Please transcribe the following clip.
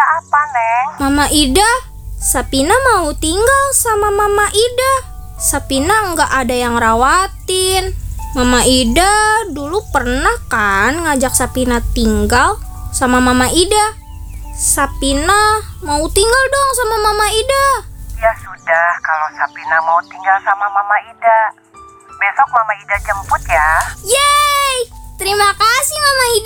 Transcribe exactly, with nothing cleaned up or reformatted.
Ida apa, Neng? Mama Ida, Sapina mau tinggal sama Mama Ida. Sapina nggak ada yang rawatin. Mama Ida dulu pernah kan ngajak Sapina tinggal sama Mama Ida. Sapina mau tinggal dong sama Mama Ida. Ya sudah, kalau Sapina mau tinggal sama Mama Ida, besok Mama Ida jemput ya. Yeay! Terima kasih Mama Ida.